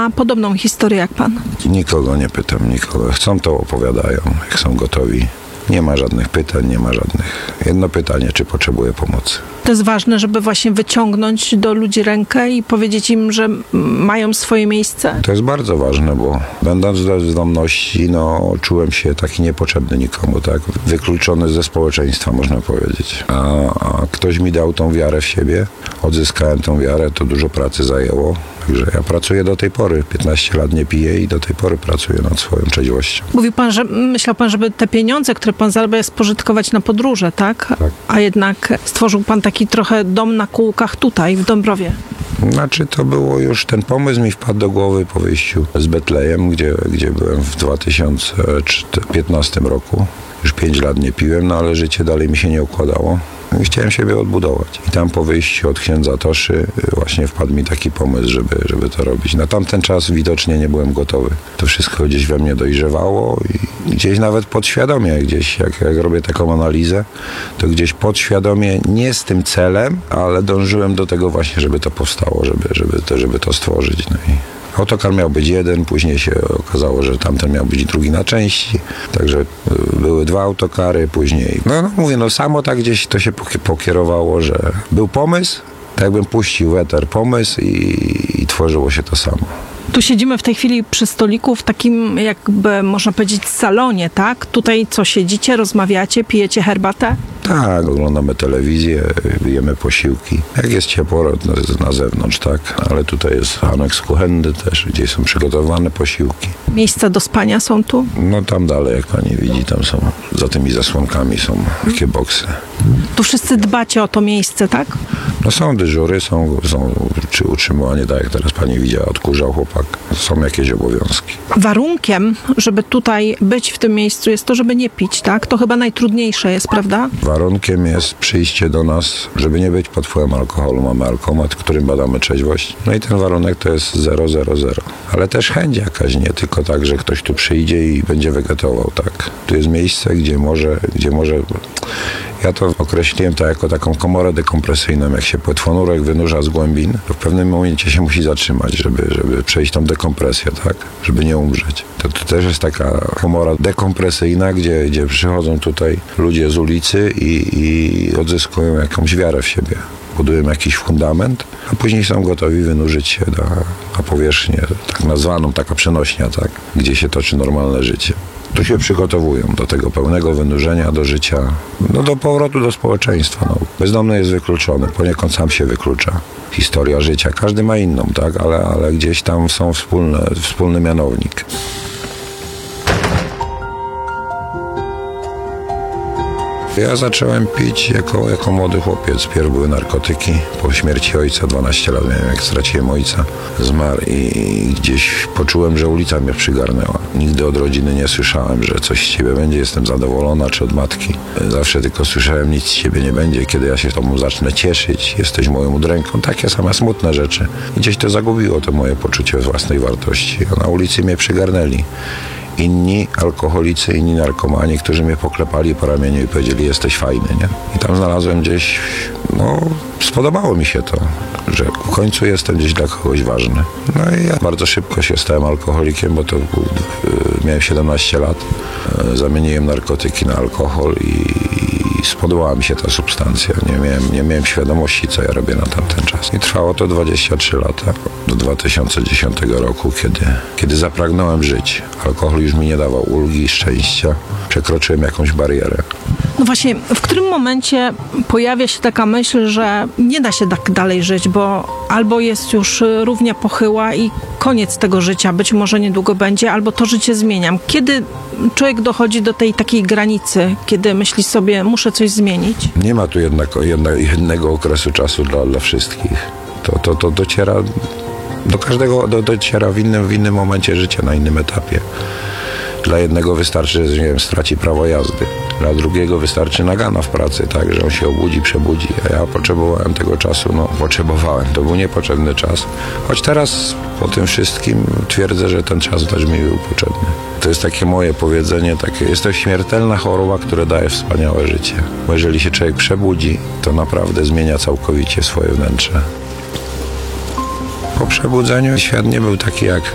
ma podobną historię jak pan? Nikogo nie pytam, nikogo. Chcą, to opowiadają, jak są gotowi. Nie ma żadnych pytań, nie ma żadnych. Jedno pytanie, czy potrzebuje pomocy. To jest ważne, żeby właśnie wyciągnąć do ludzi rękę i powiedzieć im, że mają swoje miejsce? To jest bardzo ważne, bo będąc w bezdomności, czułem się taki niepotrzebny nikomu, tak? Wykluczony ze społeczeństwa, można powiedzieć. A ktoś mi dał tą wiarę w siebie, odzyskałem tą wiarę, to dużo pracy zajęło. Także ja pracuję do tej pory, 15 lat nie piję i do tej pory pracuję nad swoją trzeźwością. Mówił pan, że myślał pan, żeby te pieniądze, które pan zarabia, spożytkować na podróże, tak? Tak. A jednak stworzył pan taki trochę dom na kółkach tutaj, w Dąbrowie. Znaczy to było już, ten pomysł mi wpadł do głowy po wyjściu z Betlejem, gdzie byłem w 2015 roku. Już 5 lat nie piłem, ale życie dalej mi się nie układało. I chciałem siebie odbudować. I tam po wyjściu od księdza Toszy właśnie wpadł mi taki pomysł, żeby to robić. Na tamten czas widocznie nie byłem gotowy. To wszystko gdzieś we mnie dojrzewało i gdzieś nawet podświadomie, gdzieś jak robię taką analizę, to gdzieś podświadomie, nie z tym celem, ale dążyłem do tego właśnie, żeby to powstało, żeby to stworzyć. No i autokar miał być jeden, później się okazało, że tamten miał być drugi na części, także były 2 autokary, później, mówię, samo tak gdzieś to się pokierowało, że był pomysł, tak jakbym puścił w eter pomysł i tworzyło się to samo. Tu siedzimy w tej chwili przy stoliku w takim, jakby można powiedzieć, salonie, tak? Tutaj co, siedzicie, rozmawiacie, pijecie herbatę? Tak, oglądamy telewizję, jemy posiłki. Jak jest ciepło na zewnątrz, tak? Ale tutaj jest aneks kuchenny też, gdzie są przygotowane posiłki. Miejsca do spania są tu? Tam dalej, jak pani widzi, tam są, za tymi zasłonkami są takie boksy. Tu wszyscy dbacie o to miejsce, tak? Są dyżury, są czy utrzymywanie, tak jak teraz pani widziała, odkurzał chłopak. Są jakieś obowiązki. Warunkiem, żeby tutaj być w tym miejscu jest to, żeby nie pić, tak? To chyba najtrudniejsze jest, prawda? Warunkiem jest przyjście do nas, żeby nie być pod wpływem alkoholu. Mamy alkomat, w którym badamy trzeźwość. I ten warunek to jest 0,0. Ale też chęć jakaś, nie tylko tak, że ktoś tu przyjdzie i będzie wegetował, tak. Tu jest miejsce, gdzie może... Ja to określiłem to jako taką komorę dekompresyjną. Jak się płetwonurek wynurza z głębin, to w pewnym momencie się musi zatrzymać, żeby przejść tą dekompresję, tak? Żeby nie umrzeć. To też jest taka komora dekompresyjna, gdzie przychodzą tutaj ludzie z ulicy i odzyskują jakąś wiarę w siebie. Budują jakiś fundament, a później są gotowi wynurzyć się na powierzchnię, tak nazwaną, taka przenośnia, tak? Gdzie się toczy normalne życie. Tu się przygotowują do tego pełnego wynurzenia, do życia, do powrotu do społeczeństwa. Bezdomny jest wykluczony, poniekąd sam się wyklucza. Historia życia, każdy ma inną, tak? Ale gdzieś tam są wspólny mianownik. Ja zacząłem pić jako młody chłopiec. Pierw były narkotyki. Po śmierci ojca, 12 lat miałem, jak straciłem ojca. Zmarł i gdzieś poczułem, że ulica mnie przygarnęła. Nigdy od rodziny nie słyszałem, że coś z ciebie będzie, jestem zadowolona, czy od matki. Zawsze tylko słyszałem, nic z ciebie nie będzie, kiedy ja się tobą zacznę cieszyć, jesteś moją udręką. Takie same smutne rzeczy. I gdzieś to zagubiło to moje poczucie własnej wartości. A na ulicy mnie przygarnęli. Inni alkoholicy, inni narkomani, którzy mnie poklepali po ramieniu i powiedzieli, jesteś fajny, nie? I tam znalazłem gdzieś, spodobało mi się to, że w końcu jestem gdzieś dla kogoś ważny. I ja bardzo szybko się stałem alkoholikiem, bo to miałem 17 lat. Zamieniłem narkotyki na alkohol i spodobała mi się ta substancja. Nie miałem świadomości, co ja robię na tamten czas. I trwało to 23 lata. Do 2010 roku, kiedy zapragnąłem żyć. Alkohol już mi nie dawał ulgi, szczęścia. Przekroczyłem jakąś barierę. No właśnie, w którym momencie pojawia się taka myśl, że nie da się tak dalej żyć, bo albo jest już równia pochyła i koniec tego życia, być może niedługo będzie, albo to życie zmieniam. Kiedy człowiek dochodzi do tej takiej granicy, kiedy myśli sobie, muszę coś zmienić? Nie ma tu jednego okresu czasu dla wszystkich. To dociera do każdego, dociera w innym momencie życia, na innym etapie. Dla jednego wystarczy, że straci prawo jazdy. Dla drugiego wystarczy nagana w pracy, tak, że on się obudzi, przebudzi. A ja potrzebowałem tego czasu, to był niepotrzebny czas. Choć teraz po tym wszystkim twierdzę, że ten czas też mi był potrzebny. To jest takie moje powiedzenie, jest to śmiertelna choroba, która daje wspaniałe życie. Bo jeżeli się człowiek przebudzi, to naprawdę zmienia całkowicie swoje wnętrze. Po przebudzeniu świat nie był taki jak